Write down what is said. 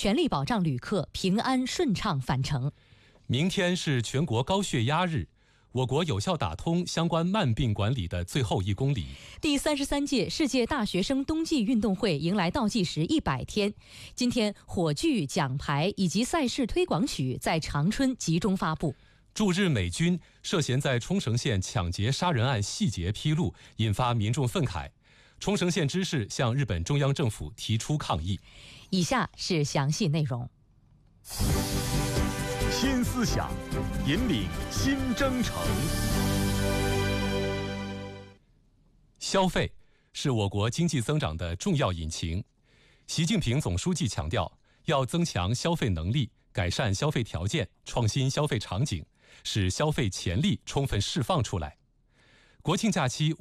全力保障旅客平安顺畅返程。 明天是全国高血压日，我国有效打通相关慢病管理的最后1公里。 第33届世界大学生冬季运动会迎来倒计时100天。今天，火炬、奖牌以及赛事推广曲在长春集中发布。 驻日美军涉嫌在冲绳县抢劫杀人案细节披露，引发民众愤慨。冲绳县知事向日本中央政府提出抗议。 以下是详细内容。 新思想，引领新征程。 消费是我国经济增长的重要引擎。习近平总书记强调，要增强消费能力，改善消费条件，创新消费场景，使消费潜力充分释放出来。国庆假期